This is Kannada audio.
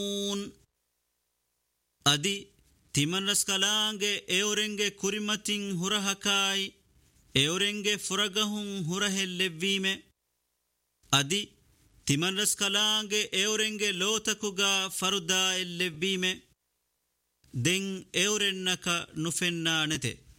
ಅದಿ ತಿಮನಸ್ ಕಲಾಂಗೆ ಎವರೆಂಗೆ ಕುರಿಮತಿಂ ಹುರಹಕಾಯಿ ಎವರೆಂಗೆ ಫುರಗಹುಂ ಹುರಹೆಲ್ಲೆವ್ವೀಮೆ ಅದಿ ತಿಮನಸ್ ಕಲಾಂಗೆ ಎವರೆಂಗೆ ಲೋತಕುಗ ಫರುದಾ ಎಲ್ಲೆವ್ವೀಮೆ ದೆಂ ಎವರೆನ್ನಕ ನುಫೆನ್ನಾಣೆತೆ